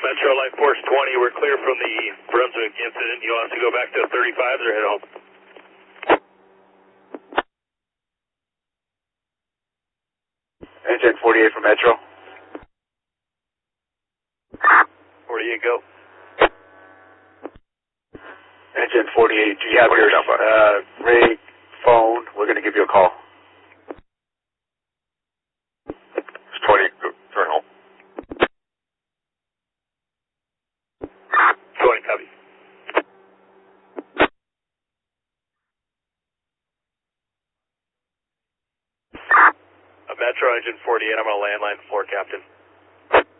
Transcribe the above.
Metro Life Force 20, we're clear from the Brunswick incident. You want us to go back to 35s or head home? Engine 48 from Metro. 48, go. Engine 48, do you have your rig, phone? We're going to give you a call. It's 20, turn home. 20, copy. Metro Engine 48, I'm on a landline floor, Captain.